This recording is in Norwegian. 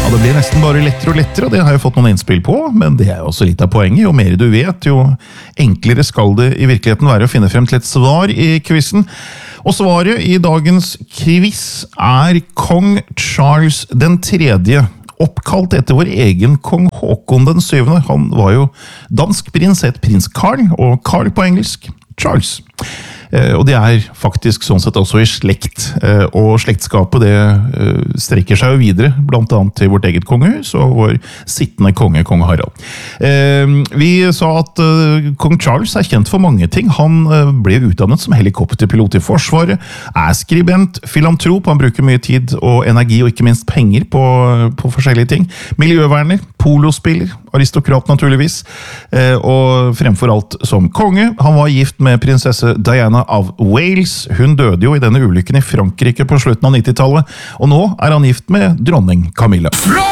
Det blir nesten bare lettere og lettere, og det har jeg fått noen innspill på, men det er jo også litt av poenget. Jo mer du vet, jo enklere skal det i virkeligheten være å finne frem til et svar i quizen. Og svaret i dagens quiz er kong Charles den tredje, oppkalt etter vår egen kong Håkon den syvende. Han var jo dansk prins, het prins Carl, og Carl på engelsk, Charles. Og det er faktisk sånn sett også i slekt, og slektskapet det strekker seg jo videre, blant annet til vårt eget kongehus og vår sittende konge, kong Harald. Vi sa at kong Charles er kjent for mange ting. Han ble utdannet som helikopterpilot i Forsvaret, er skribent, filantrop, han bruker mye tid og energi og ikke minst penger på forskjellige ting. Miljøverner, polospiller, aristokrat naturligvis, og fremfor alt som konge. Han var gift med prinsesse Diana av Wales. Hun døde jo i denne ulykken i Frankrike på slutten av 90-tallet, og nå er han gift med dronning Camilla.